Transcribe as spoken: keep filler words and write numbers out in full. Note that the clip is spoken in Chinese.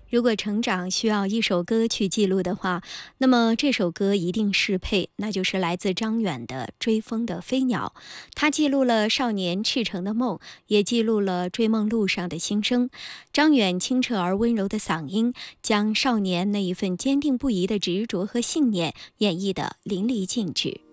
如果成长需要一首歌去记录的话，那么这首歌一定适配，那就是来自张远的《追风的飞鸟》。它记录了少年赤诚的梦，也记录了追梦路上的心声。张远清澈而温柔的嗓音，将少年那一份坚定不移的执着和信念演绎得淋漓尽致。